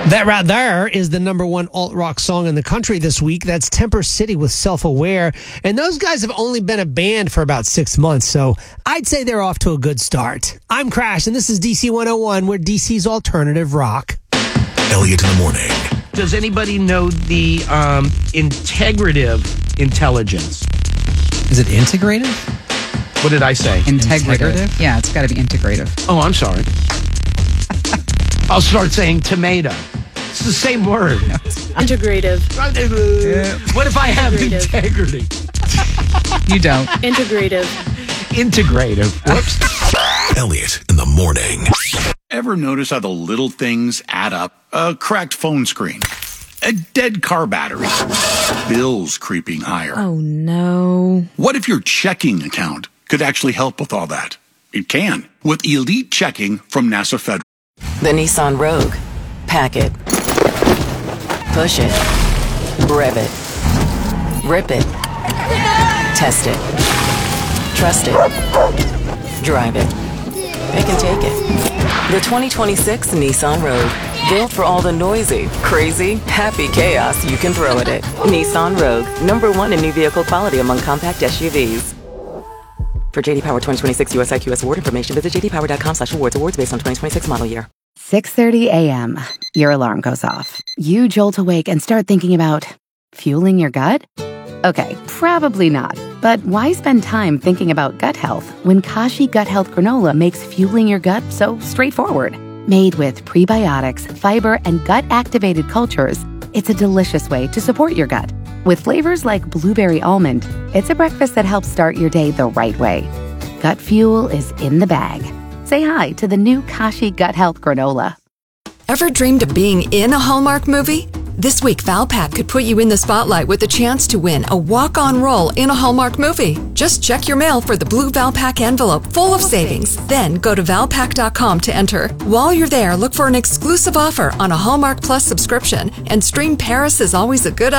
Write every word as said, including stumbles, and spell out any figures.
That right there is the number one alt-rock song in the country this week. That's Temper City with Self-Aware. And those guys have only been a band for about six months, so I'd say they're off to a good start. I'm Crash, and this is D C one oh one, where D C's alternative rock. Elliot in the morning. Does anybody know the um, integrative intelligence? Is it integrative? What did I say? Integrative? Integrative? Yeah, it's got to be integrative. Oh, I'm sorry. I'll start saying tomato. It's the same word. Integrative. What if I have Integrative. integrity? You don't. Integrative. Integrative. Whoops. Elliot in the morning. Ever notice how the little things add up? A cracked phone screen, a dead car battery, bills creeping higher. Oh, no. What if your checking account could actually help with all that? It can, with Elite Checking from NASA Federal. The Nissan Rogue. Pack it. Push it. Rev it. Rip it. Test it. Trust it. Drive it. Pick and take it. The twenty twenty-six Nissan Rogue. Built for all the noisy, crazy, happy chaos you can throw at it. Nissan Rogue. Number one in new vehicle quality among compact S U Vs. For J D Power twenty twenty-six U S I Q S award information, visit j d power dot com slash awards. Awards based on twenty twenty-six model year. six thirty a.m. Your alarm goes off. You jolt awake and start thinking about fueling your gut? Okay, probably not. But why spend time thinking about gut health when Kashi Gut Health Granola makes fueling your gut so straightforward? Made with prebiotics, fiber, and gut-activated cultures, it's a delicious way to support your gut. With flavors like blueberry almond, it's a breakfast that helps start your day the right way. Gut fuel is in the bag. Say hi to the new Kashi Gut Health Granola. Ever dreamed of being in a Hallmark movie? This week, Valpak could put you in the spotlight with a chance to win a walk-on role in a Hallmark movie. Just check your mail for the blue Valpak envelope full of savings. Then go to valpak dot com to enter. While you're there, look for an exclusive offer on a Hallmark Plus subscription, and stream Paris is Always a Good